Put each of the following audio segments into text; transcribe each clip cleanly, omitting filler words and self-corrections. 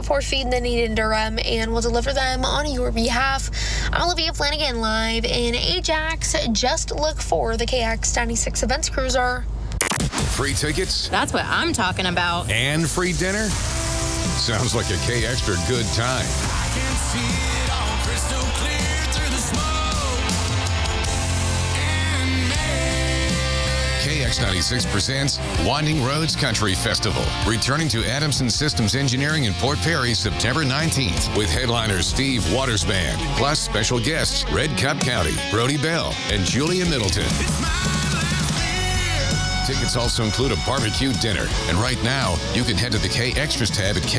support Feed the Need in Durham, and we'll deliver them on your behalf. I'm Olivia Flanagan, live in Ajax. Just look for the KX96 Events Cruiser. Free tickets? That's what I'm talking about. And free dinner? Sounds like a K Extra good time. I can see it all crystal clear through the smoke and KX96 presents Winding Roads Country Festival, returning to Adamson Systems Engineering in Port Perry September 19th, with headliners Steve Waters Band, plus special guests Red Cup County, Brody Bell, and Julia Middleton. Tickets also include a barbecue dinner. And right now, you can head to the K Extras tab at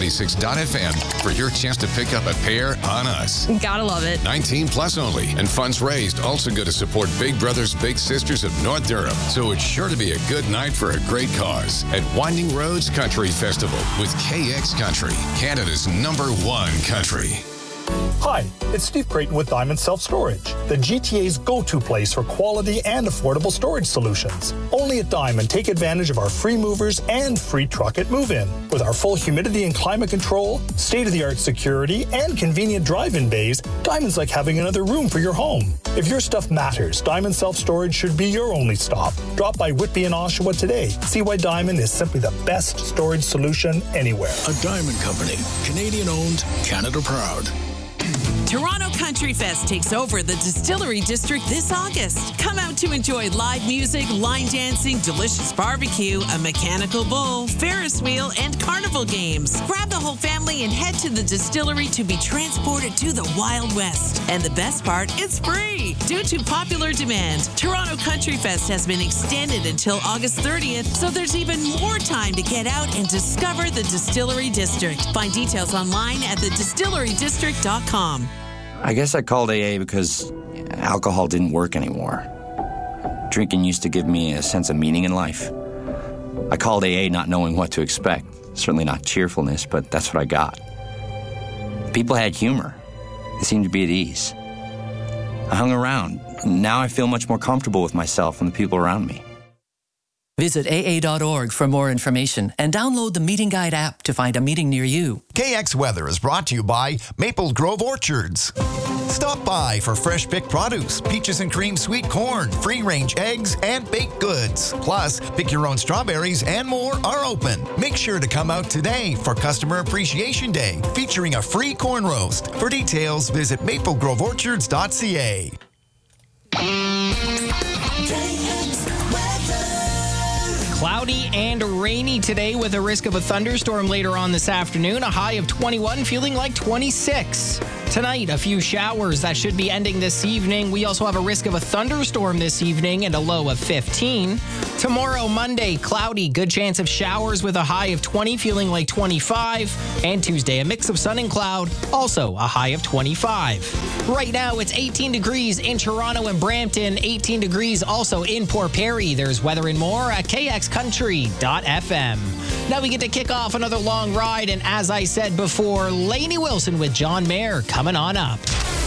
kx96.fm for your chance to pick up a pair on us. Gotta love it. 19 plus only. And funds raised also go to support Big Brothers Big Sisters of North Durham. So it's sure to be a good night for a great cause at Winding Roads Country Festival with KX Country, Canada's #1 country. Hi, it's Steve Creighton with Diamond Self-Storage, the GTA's go-to place for quality and affordable storage solutions. Only at Diamond, take advantage of our free movers and free truck at move-in. With our full humidity and climate control, state-of-the-art security, and convenient drive-in bays, Diamond's like having another room for your home. If your stuff matters, Diamond Self-Storage should be your only stop. Drop by Whitby and Oshawa today. See why Diamond is simply the best storage solution anywhere. A Diamond Company, Canadian-owned, Canada proud. Toronto Country Fest takes over the Distillery District this August. Come out to enjoy live music, line dancing, delicious barbecue, a mechanical bull, Ferris wheel, and carnival games. Grab the whole family and head to the distillery to be transported to the Wild West. And the best part, it's free. Due to popular demand, Toronto Country Fest has been extended until August 30th, so there's even more time to get out and discover the Distillery District. Find details online at thedistillerydistrict.com. I guess I called AA because alcohol didn't work anymore. Drinking used to give me a sense of meaning in life. I called AA not knowing what to expect. Certainly not cheerfulness, but that's what I got. People had humor. They seemed to be at ease. I hung around. Now I feel much more comfortable with myself and the people around me. Visit AA.org for more information and download the Meeting Guide app to find a meeting near you. KX Weather is brought to you by Maple Grove Orchards. Stop by for fresh picked produce, peaches and cream sweet corn, free-range eggs, and baked goods. Plus, pick your own strawberries and more are open. Make sure to come out today for Customer Appreciation Day, featuring a free corn roast. For details, visit maplegroveorchards.ca. Cloudy and rainy today with a risk of a thunderstorm later on this afternoon. A high of 21, feeling like 26. Tonight, a few showers that should be ending this evening. We also have a risk of a thunderstorm this evening and a low of 15. Tomorrow, Monday, cloudy, good chance of showers with a high of 20, feeling like 25. And Tuesday, a mix of sun and cloud, also a high of 25. Right now, it's 18 degrees in Toronto and Brampton, 18 degrees also in Port Perry. There's weather and more at kxcountry.fm. Now we get to kick off another long ride, and as I said before, Lainey Wilson with John Mayer coming on up.